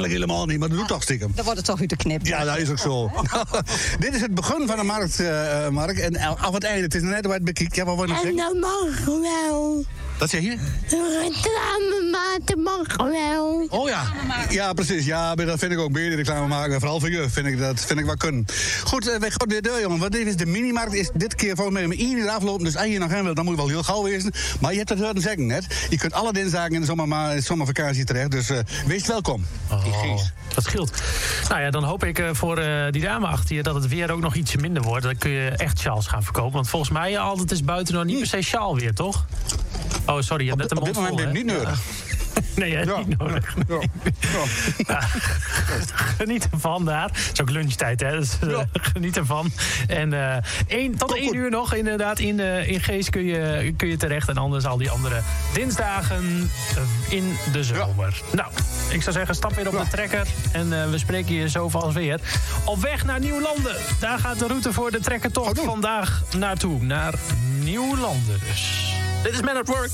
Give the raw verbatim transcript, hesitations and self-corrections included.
eigenlijk helemaal niet, maar dat doet toch stiekem. Dan wordt het toch uit de knip. Ja, dat is ook zo. Dit is het begin van de markt, uh, Mark. En af het einde, het is net waar het bekijkt. Ja, wat wil je nog En zeggen? dat mag wel. Wat zeg je? Reclame maken mag wel. Oh ja. Ja, precies. Ja, maar dat vind ik ook beter reclame maken. Vooral voor je vind ik dat vind ik wel kunnen. Goed, uh, we gaan weer door, jongen. Want dit is de minimarkt. Is dit keer volgens mij om één uur aflopen. Dus als je nog heen wilt, dan moet je wel heel gauw wezen. Maar je hebt het horen zeggen net. Je kunt alle dinsdagen in de zomerma- zomervakantie terecht. Dus uh, wees welkom. Oh, dat scheelt. Nou ja, dan hoop ik uh, voor uh, die dame achter je dat het weer ook nog ietsje minder wordt. Dan kun je echt sjaals gaan verkopen. Want volgens mij uh, altijd is buiten nog niet per se sjaal weer, toch? Oh, sorry, je hebt net een Op dit mond moment vol, ben je hè? niet nodig. Nee, hè, Ja. niet nodig. Ja. Ja. Ja. Geniet ervan daar. Het is ook lunchtijd, hè? Dus, uh, Ja. geniet ervan. En uh, één, tot Oh, één goed. uur nog, inderdaad, in, uh, in Geest kun je, kun je terecht. En anders al die andere dinsdagen uh, in de zomer. Nou, ik zou zeggen, stap weer op Ja. de trekker. En uh, we spreken je zo vast weer. Op weg naar Nieuwlanden. Daar gaat de route voor de trekkertocht Oh, doen. vandaag naartoe. Naar Nieuwlanden dus. Dit is Man at Work.